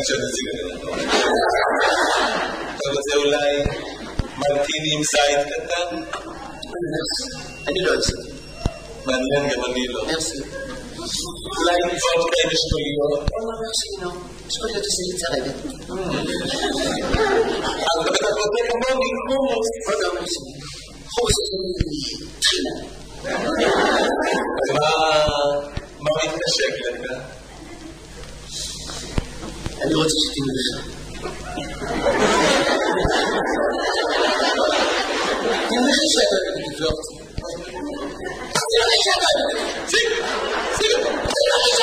שנציג הגנה. אתה רוצה אולי מרטיני עם זית קטן? אני לא אצל. מעניין, גם אני לא. מרסי. אולי נפות כאלה שטוליות? מרסי, לא. שטוליות עושה לי צרבת. אבל אתה בטח רוצה כמוני, חומוס. לא, מרסי. חומוס עושה טחינה. מה מתנשק לך? אני רוצה שתינו לך. אני הולך לשבת בגבלות. אני הולך לשבת.